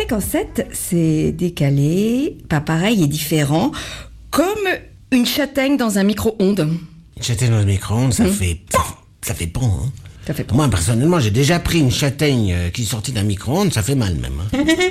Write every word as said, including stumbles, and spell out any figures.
vrai qu'en sept, c'est décalé, pas pareil et différent, comme une châtaigne dans un micro-ondes. Une châtaigne dans le micro-ondes, ça, mmh. fait, ça, ça fait bon, hein. Ça fait bon. Moi, personnellement, j'ai déjà pris une châtaigne qui est sortie d'un micro-ondes, ça fait mal même. Hein.